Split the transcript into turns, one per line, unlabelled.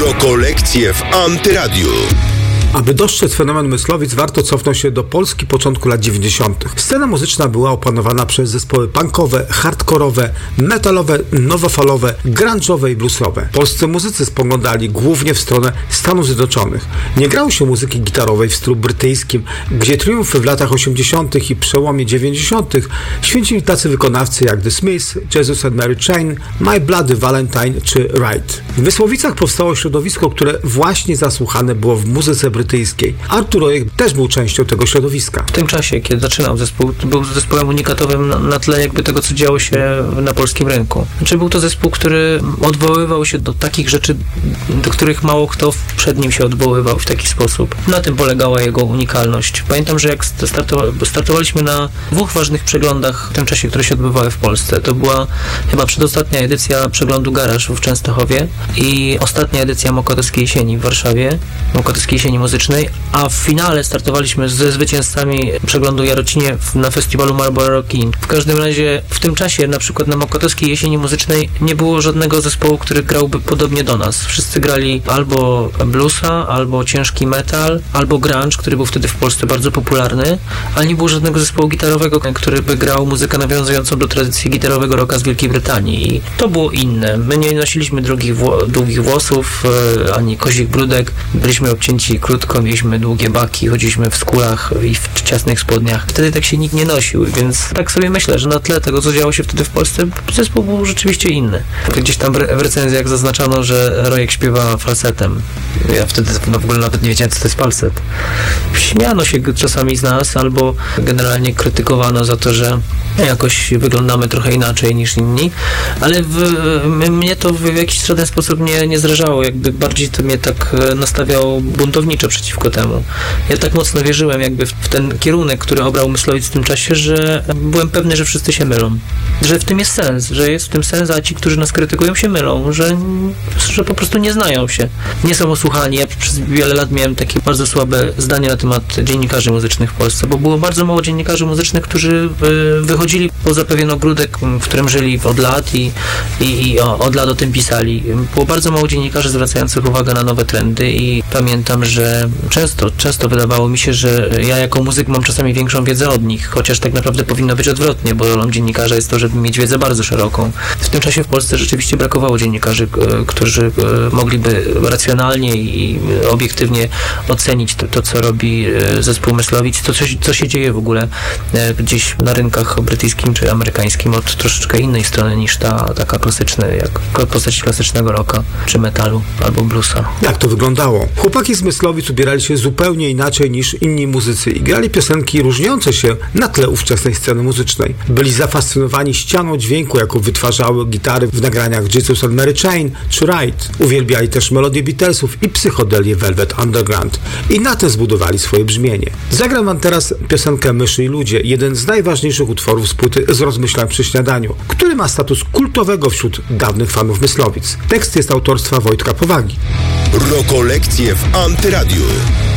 Rokolekcje w Antyradiu.
Aby dostrzec fenomen Myslowic, warto cofnąć się do Polski początku lat 90. Scena muzyczna była opanowana przez zespoły punkowe, hardkorowe, metalowe, nowofalowe, grunge'owe i bluesowe. Polscy muzycy spoglądali głównie w stronę Stanów Zjednoczonych. Nie grało się muzyki gitarowej w stylu brytyjskim, gdzie triumfy w latach 80. i przełomie 90. święcili tacy wykonawcy jak The Smiths, Jesus and Mary Chain, My Bloody Valentine czy Ride. W Mysłowicach powstało środowisko, które właśnie zasłuchane było w muzyce brytyjskiej. Artur Rojek też był częścią tego środowiska.
W tym czasie, kiedy zaczynał zespół, był zespołem unikatowym na tle jakby tego, co działo się na polskim rynku. Znaczy był to zespół, który odwoływał się do takich rzeczy, do których mało kto przed nim się odwoływał w taki sposób. Na tym polegała jego unikalność. Pamiętam, że jak startowaliśmy na dwóch ważnych przeglądach w tym czasie, które się odbywały w Polsce. To była chyba przedostatnia edycja przeglądu Garaż w Częstochowie i ostatnia edycja Mokotowskiej Jesieni w Warszawie, Mokotowskiej Jesieni Muzycznej, a w finale startowaliśmy ze zwycięzcami przeglądu Jarocinie na festiwalu Marlboro Rock In. W każdym razie w tym czasie, na przykład na Mokotowskiej Jesieni Muzycznej, nie było żadnego zespołu, który grałby podobnie do nas. Wszyscy grali albo bluesa, albo ciężki metal, albo grunge, który był wtedy w Polsce bardzo popularny, ale nie było żadnego zespołu gitarowego, który by grał muzykę nawiązującą do tradycji gitarowego rocka z Wielkiej Brytanii. I to było inne. My nie nosiliśmy długich włosów, ani kozich brudek. Byliśmy obcięci krótko, mieliśmy długie baki, chodziliśmy w skulach i w ciasnych spodniach. Wtedy tak się nikt nie nosił, więc tak sobie myślę, że na tle tego, co działo się wtedy w Polsce, zespół był rzeczywiście inny. Gdzieś tam w recenzjach zaznaczano, że Rojek śpiewa falsetem. Ja wtedy w ogóle nawet nie wiedziałem, co to jest falset. Śmiano się czasami z nas, albo generalnie krytykowano za to, że jakoś wyglądamy trochę inaczej niż inni, ale mnie to w jakiś żaden sposób nie zrażało, jakby bardziej to mnie tak nastawiało buntowniczo przeciwko temu. Ja tak mocno wierzyłem jakby w ten kierunek, który obrał Myslowic w tym czasie, że byłem pewny, że wszyscy się mylą. Że w tym jest sens, że jest w tym sens, a ci, którzy nas krytykują, się mylą, że po prostu nie znają się. Nie są osłuchani. Ja przez wiele lat miałem takie bardzo słabe zdanie na temat dziennikarzy muzycznych w Polsce, bo było bardzo mało dziennikarzy muzycznych, którzy wychodzili poza pewien ogródek, w którym żyli od lat i od lat o tym pisali. Było bardzo mało dziennikarzy zwracających uwagę na nowe trendy i pamiętam, że często wydawało mi się, że ja jako muzyk mam czasami większą wiedzę od nich, chociaż tak naprawdę powinno być odwrotnie, bo rolą dziennikarza jest to, żeby mieć wiedzę bardzo szeroką. W tym czasie w Polsce rzeczywiście brakowało dziennikarzy, którzy mogliby racjonalnie i obiektywnie ocenić to co robi zespół Myslowic, co się dzieje w ogóle gdzieś na rynkach brytyjskim czy amerykańskim od troszeczkę innej strony niż ta taka klasyczna, jak postać klasycznego rocka, czy metalu, albo bluesa.
Jak to wyglądało? Chłopaki z Myslowic ubierali się zupełnie inaczej niż inni muzycy i grali piosenki różniące się na tle ówczesnej sceny muzycznej. Byli zafascynowani ścianą dźwięku, jaką wytwarzały gitary w nagraniach Jesus and Mary Chain czy Ride. Uwielbiali też melodie Beatlesów i psychodelię Velvet Underground i na tym zbudowali swoje brzmienie. Zagram wam teraz piosenkę Myszy i ludzie, jeden z najważniejszych utworów z płyty Z rozmyślań przy śniadaniu, który ma status kultowego wśród dawnych fanów Myslowic. Tekst jest autorstwa Wojtka Powagi.
Rokolekcje w Antyradiu.